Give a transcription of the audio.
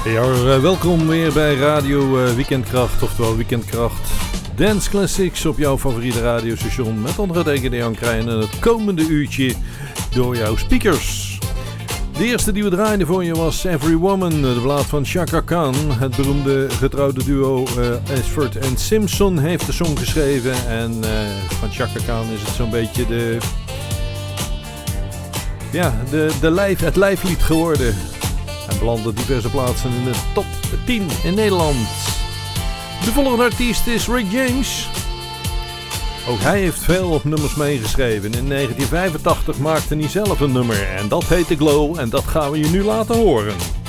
Ja, welkom weer bij Radio Weekendkracht, oftewel Weekendkracht Dance Classics op jouw favoriete radiostation met ondergetekende Jan Krijn en het komende uurtje door jouw speakers. De eerste die we draaiden voor je was Every Woman, de plaat van Chaka Khan. Het beroemde getrouwde duo Ashford en Simpson heeft de song geschreven en van Chaka Khan is het zo'n beetje het lijflied geworden. Hij belandde diverse plaatsen in de top 10 in Nederland. De volgende artiest is Rick James. Ook hij heeft veel nummers meegeschreven. In 1985 maakte hij zelf een nummer en dat heette Glow en dat gaan we je nu laten horen.